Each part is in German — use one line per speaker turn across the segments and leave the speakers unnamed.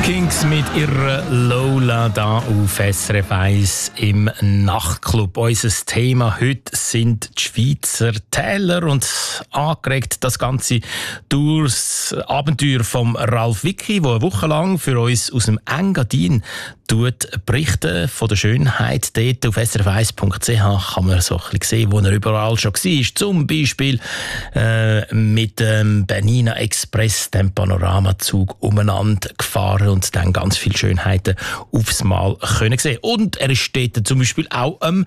Kings mit ihrer Lola da auf SRF 1 im Nachtclub. Unser Thema heute sind die Schweizer Täler und angeregt das Ganze durchs Abenteuer von Ralf Wicki, der eine Woche lang für uns aus dem Engadin berichten von der Schönheit. Dort auf srf1.ch kann man so ein bisschen sehen, wo er überall schon war. Zum Beispiel mit dem Bernina Express, dem Panoramazug, umeinander gefahren und dann ganz viele Schönheiten aufs Mal können sehen. Und er ist dort zum Beispiel auch am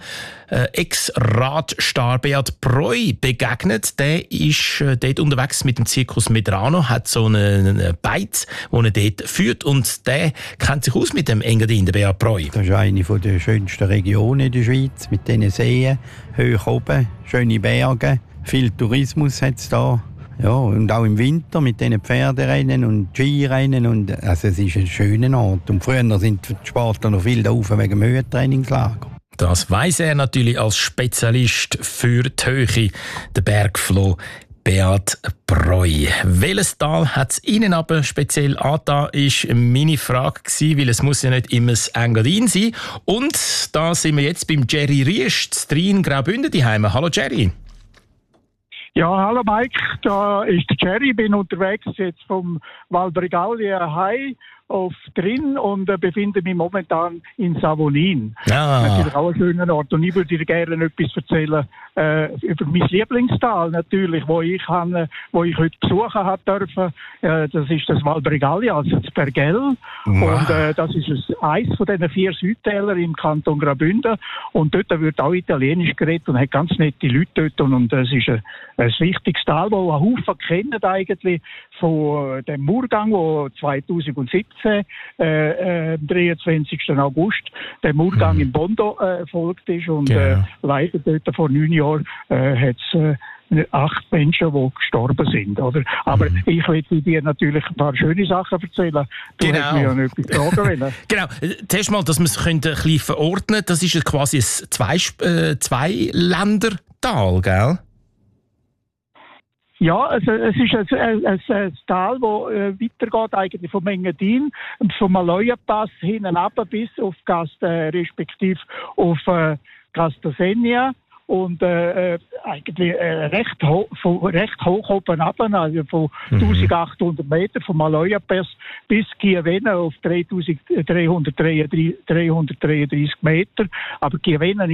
Ex-Radstar Beat Breu begegnet. Der ist dort unterwegs mit dem Zirkus Medrano, hat so einen Beiz, den er dort führt, und der kennt sich aus mit dem Engadin, der Beat Breu.
Das ist eine der schönsten Regionen in der Schweiz, mit diesen Seen, hoch oben, schöne Berge, viel Tourismus hat es da. Ja, und auch im Winter mit diesen Pferderennen und Skirennen. Also es ist ein schöner Ort. Und früher sind die Sportler noch viel da rauf wegen dem Höhentrainingslager.
Das weiss er natürlich als Spezialist für die Höhe, der Bergfloh Beat Breu. Welches Tal hat es Ihnen aber speziell angetan, ist meine Frage gewesen, weil es muss ja nicht immer das Engadin sein. Und da sind wir jetzt beim Jerry Riesch, in Graubünden daheim. Hallo Jerry.
Ja, hallo Mike, da ist der Jerry. Ich bin unterwegs jetzt vom Val Bregaglia High auf drin und befinde mich momentan in Savonin. Natürlich auch ein schöner Ort. Und ich würde dir gerne etwas erzählen über mein Lieblingstal natürlich, wo ich heute besuchen habe dürfen. Das ist das Val Bregaglia, also das Bergell. Wow. Und das ist eins von diesen 4 Südtälern im Kanton Graubünden. Und dort wird auch Italienisch geredet und hat ganz nette Leute dort. Und es ist ein wichtiges Tal, das ein Haufen kennen eigentlich von dem Murgang, der 2017 am 23. August der Murgang in Bondo erfolgt ist. Und leider dort vor 9 Jahren hat es 8 Menschen, die gestorben sind. Oder? Aber ich will dir natürlich ein paar schöne Sachen erzählen. Du hast mir ja nicht etwas fragen wollen.
Genau. Zuerst mal, dass wir es ein bisschen verordnen können. Das ist quasi ein Zwei-Länder-Tal, gell?
Ja, es ist ein Tal, das weitergeht eigentlich vom Engadin, vom Maloja-Pass hinten runter bis auf respektive auf Castasegna und eigentlich recht hoch oben runter, also von 1800 Meter vom Maloja-Pass bis Chiavenna auf 3333 Meter. Aber Chiavenna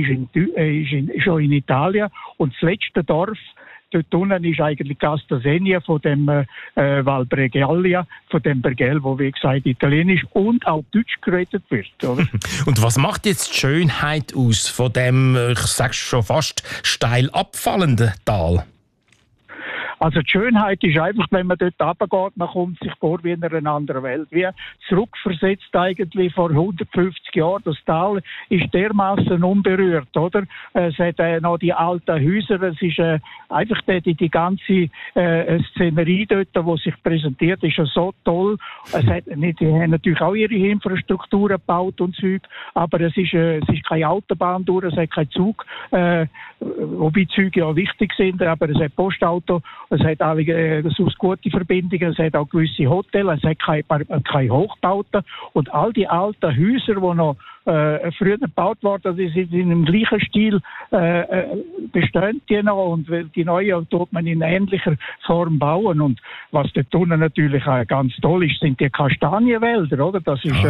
ist schon in Italien, und das letzte Dorf dort unten ist eigentlich Castasegna von dem Val Bregaglia, von dem Bergell, wo wie gesagt Italienisch und auch Deutsch geredet wird. Oder?
Und was macht jetzt die Schönheit aus von dem, ich sage schon fast, steil abfallenden Tal?
Also die Schönheit ist einfach, wenn man dort runtergeht, man kommt sich vor wie in einer anderen Welt. Wie zurückversetzt eigentlich vor 150 Jahren. Das Tal ist dermaßen unberührt, oder? Es hat noch die alten Häuser, es ist einfach die ganze Szenerie dort, die sich präsentiert, ist ja so toll. Die haben natürlich auch ihre Infrastruktur gebaut und Zeug, aber es ist keine Autobahn durch, es hat keinen Zug, wobei Züge ja wichtig sind, aber es hat Postauto. Es hat alle gute Verbindungen, es hat auch gewisse Hotels, es hat keine Hochbauten. Und all die alten Häuser, die noch früher gebaut worden sind, sind in dem gleichen Stil bestehen die noch, und die neuen tut man in ähnlicher Form bauen. Und was dort unten natürlich ganz toll ist, sind die Kastanienwälder, oder? Das ist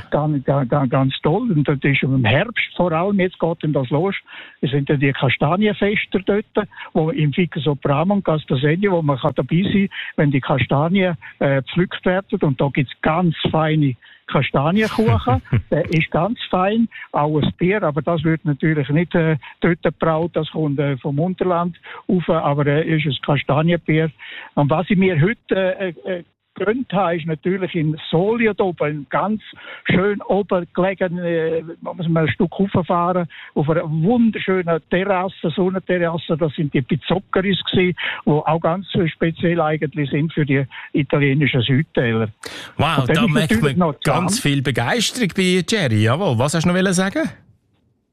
ganz toll. Und das ist im Herbst vor allem, jetzt geht das los, es sind dann die Kastanienfester dort, wo im Fico Soprano und Castasegna, wo man dabei sein kann, wenn die Kastanien gepflückt werden. Und da gibt es ganz feine Kastanienkuchen, der ist ganz fein, auch ein Bier, aber das wird natürlich nicht dort gebraut, das kommt vom Unterland rauf, aber ist ein Kastanienbier. Und was ich mir heute gegönnt habe, ist natürlich in Solja oben, ganz schön oben gelegen, muss man ein Stück hochfahren, auf einer wunderschönen Terrasse, Sonnenterrasse, das sind die Pizzoccheris gewesen, die auch ganz speziell eigentlich sind für die italienischen Südtäler.
Wow, da merkt man ganz viel Begeisterung bei Jerry, jawohl. Was hast du noch sagen?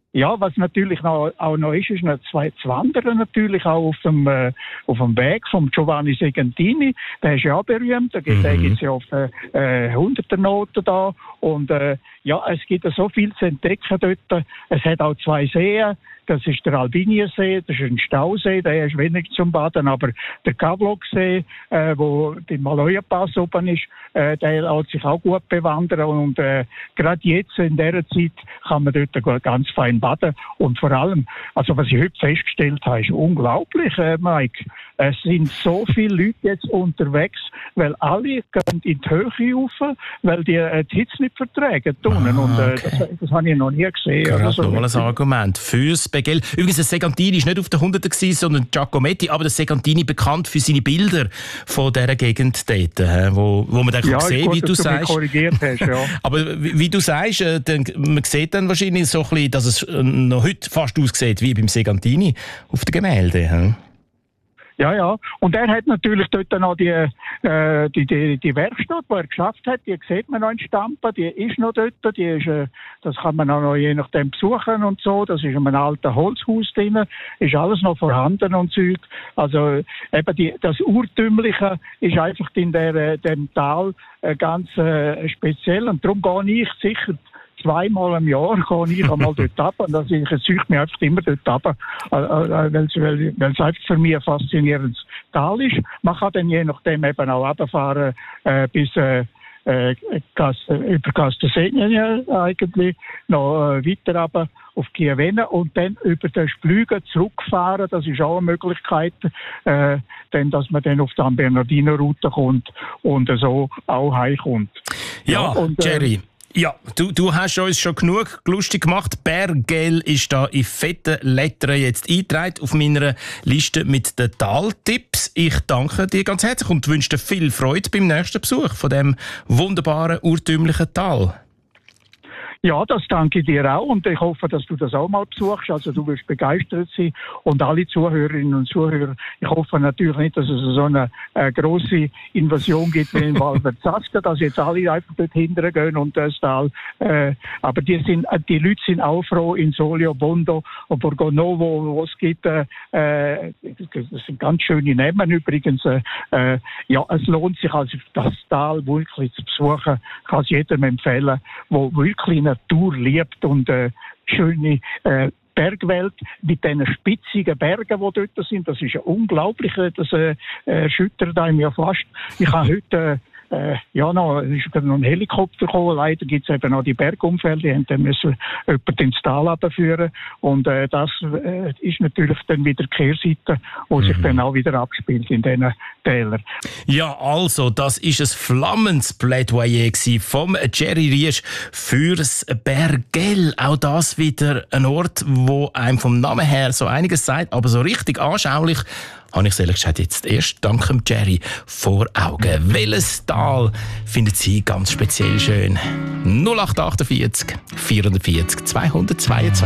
Ja, was natürlich auch noch ist noch das Wandern natürlich auch auf dem Weg vom Giovanni Segantini. Der ist ja auch berühmt. Da gibt es ja auf Hunderternoten da. Und ja, es gibt so viel zu entdecken dort. Es hat auch 2 Seen. Das ist der Albiniersee, das ist ein Stausee, der ist wenig zum Baden, aber der Kavloksee, wo der Maloja-Pass oben ist, der lässt sich auch gut bewandern und gerade jetzt in dieser Zeit kann man dort ganz fein baden und vor allem, also was ich heute festgestellt habe, ist unglaublich, Mike. Es sind so viele Leute jetzt unterwegs, weil alle gehen in die Höhe rauf, weil die Hitze nicht vertragen tun. Und das habe ich noch nie gesehen.
Gerade also, noch ein Argument fürs Begell. Übrigens, der Segantini war nicht auf der 100er, sondern Giacometti, aber der Segantini bekannt für seine Bilder von dieser Gegend dort, wo man dann sehen kann, wie du sagst.
Korrigiert hast, ja.
Aber wie du sagst, man sieht dann wahrscheinlich so ein bisschen, dass es noch heute fast aussieht wie beim Segantini auf den Gemälden.
Ja. Und er hat natürlich dort noch die Werkstatt, die er geschafft hat, die sieht man noch in Stampa, die ist noch dort, die ist, das kann man auch noch je nachdem besuchen und so, das ist in einem alten Holzhaus drin, ist alles noch vorhanden und Zeug. Also eben das Urtümliche ist einfach in dem Tal ganz speziell und darum gehe ich sicher 2-mal im Jahr gehe ich einmal dort runter. Und also ich suche mich einfach immer dort runter, weil es einfach für mich ein faszinierendes Tal ist. Man kann dann je nachdem eben auch runterfahren bis über Castellsegna eigentlich, noch weiter runter auf Chiavenna und dann über den Splügen zurückfahren. Das ist auch eine Möglichkeit, dann, dass man dann auf die San Bernardino-Route kommt und so auch heimkommt.
Ja, und, Jerry. Ja, du hast uns schon genug lustig gemacht. Berggell ist da in fetten Lettern jetzt eingetragen auf meiner Liste mit den Taltipps. Ich danke dir ganz herzlich und wünsche dir viel Freude beim nächsten Besuch von dem wunderbaren, urtümlichen Tal.
Ja, das danke ich dir auch und ich hoffe, dass du das auch mal besuchst. Also du wirst begeistert sein und alle Zuhörerinnen und Zuhörer. Ich hoffe natürlich nicht, dass es so eine grosse Invasion gibt wie in Val Verzasca, dass jetzt alle einfach dort hinterher gehen und das Tal. Aber die Leute sind auch froh in Solio, Bondo und Borgonovo, wo es gibt. Das sind ganz schöne Namen übrigens. Ja, es lohnt sich also das Tal wirklich zu besuchen. Ich kann es jedem empfehlen, wo wirklich Natur liebt und schöne Bergwelt mit diesen spitzigen Bergen, die dort sind. Das ist ja unglaublich, das erschüttert einem ja fast. Ich habe heute ist noch ein Helikopter gekommen. Leider gibt es eben noch die Bergunfälle, die haben dann müssen jemanden ins Tal runterführen. Und das ist natürlich dann wieder die Kehrseite, wo sich dann auch wieder abspielt in diesen Tälern.
Ja, also, das ist ein flammendes Plädoyer vom Jerry Riesch fürs Berggell. Auch das wieder ein Ort, wo einem vom Namen her so einiges sagt, aber so richtig anschaulich habe ich es ehrlich gesagt jetzt erst dank dem Jerry vor Augen. Welches Tal findet Sie ganz speziell schön? 0848 440 222